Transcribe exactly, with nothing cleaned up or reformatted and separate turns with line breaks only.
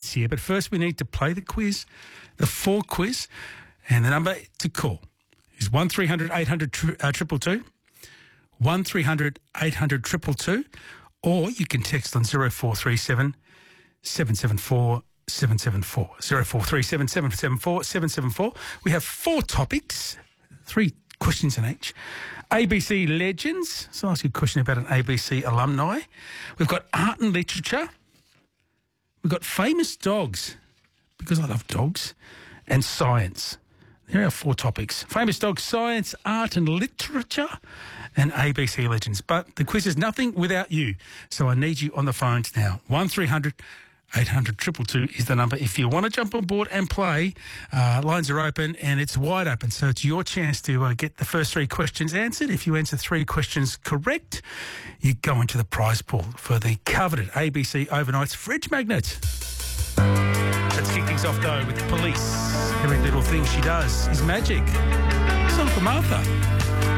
bits here, but first we need to play the quiz, the four quiz, and the number to call is one three hundred eight hundred two two, one three hundred eight hundred two two, or you can text on zero four three seven seven seven four seven seven four, zero four three seven seven seven four seven seven four. We have four topics, three questions in each. A B C legends, so I'll ask you a question about an A B C alumni. We've got art and literature. We've got famous dogs, because I love dogs, and science. There are four topics. Famous dogs, science, art and literature, and A B C legends. But the quiz is nothing without you, so I need you on the phones now. one three hundred eight hundred two two two is the number. If you want to jump on board and play, uh, lines are open and it's wide open. So it's your chance to uh, get the first three questions answered. If you answer three questions correct, you go into the prize pool for the coveted A B C Overnights fridge magnet. Let's kick things off, though, with Police. Every little thing she does is magic. Song for Martha.